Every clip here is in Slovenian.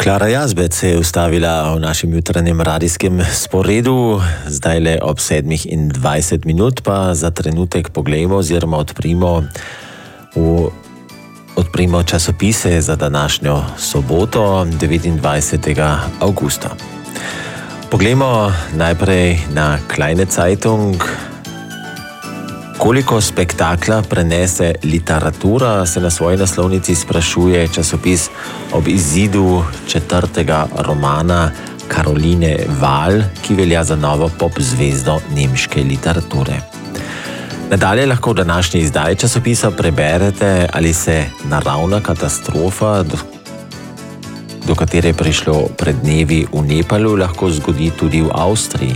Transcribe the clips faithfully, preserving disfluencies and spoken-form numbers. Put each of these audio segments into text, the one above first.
Klara Jazbec se je ustavila v našem jutranjem radijskem sporedu, zdaj le ob sedmih in dvajset minut, pa za trenutek poglejmo oziroma odprimo, v, odprimo časopise za današnjo soboto, devetindvajsetega avgusta. Poglejmo najprej na Kleine Zeitung. Koliko spektakla prenese literatura, se na svoji naslovnici sprašuje časopis ob izidu četrtega romana Karoline Wahl, ki velja za novo pop zvezdo nemške literature. Nadalje lahko v današnji izdaji časopisa preberete, ali se naravna katastrofa, do, do katere je prišlo pred dnevi v Nepalu, lahko zgodi tudi v Avstriji.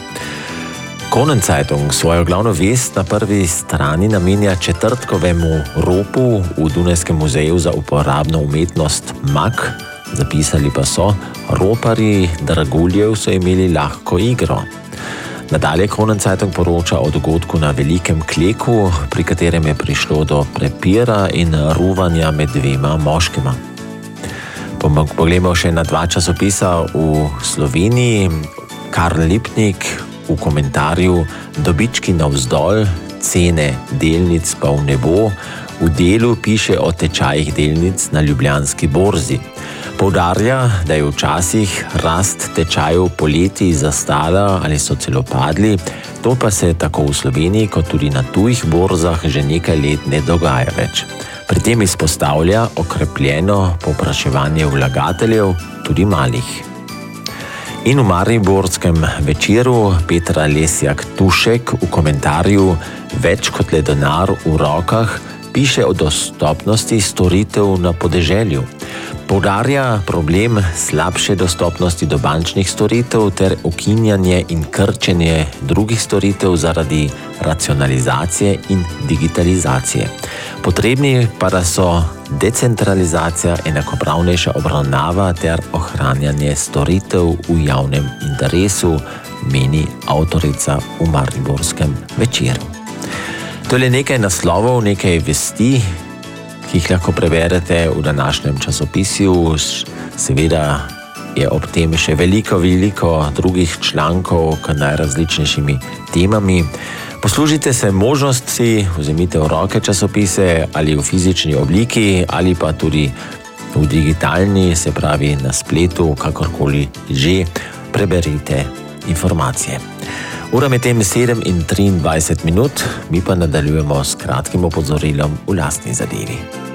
Kronenzeitung svojo glavno vest na prvi strani namenja četrtkovemu ropu v Dunajskem muzeju za uporabno umetnost M A K. Zapisali pa so: roparji Draguljev so imeli lahko igro. Nadalje Kronenzeitung poroča o dogodku na Velikem Kleku, pri katerem je prišlo do prepira in ruvanja med dvema moškima. Poglejmo še na dva časopisa v Sloveniji. Karl Lipnik v komentarju Dobički navzdol, cene delnic pa v nebo, v Delu piše o tečajih delnic na Ljubljanski borzi. Poudarja, da je včasih rast tečajev poleti zastala ali so celo padli, to pa se tako v Sloveniji kot tudi na tujih borzah že nekaj let ne dogaja več. Pri tem izpostavlja okrepljeno povpraševanje vlagateljev, tudi malih. In v mariborskem Večeru Petra Lesjak Tušek v komentarju Več kot le denar v rokah piše o dostopnosti storitev na podeželju. Poudarja problem slabše dostopnosti do bančnih storitev ter ukinjanje in krčenje drugih storitev zaradi racionalizacije in digitalizacije. Potrebni pa da so decentralizacija, enakopravnejša obravnava ter ohranjanje storitev v javnem interesu, meni avtorica v mariborskem Večeru. To je nekaj naslovov, nekaj vesti, ki jih lahko preberete v današnjem časopisju. Seveda je ob tem še veliko, veliko drugih člankov k najrazličnejšimi temami. Poslužite se možnosti, vzemite v roke časopise ali v fizični obliki ali pa tudi v digitalni, se pravi na spletu, kakorkoli že, preberite informacije. Ura med tem sedem in triindvajset minut, mi pa nadaljujemo s kratkim opozorilom v lastni zadevi.